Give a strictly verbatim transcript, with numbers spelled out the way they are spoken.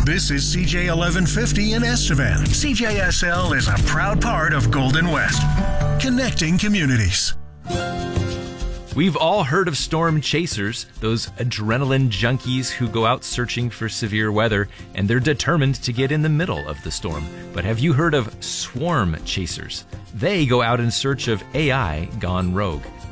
This is C J eleven fifty in Estevan. C J S L is a proud part of Golden West, connecting communities. We've all heard of storm chasers, those adrenaline junkies who go out searching for severe weather, and they're determined to get in the middle of the storm. But have you heard of swarm chasers? They go out in search of A I gone rogue.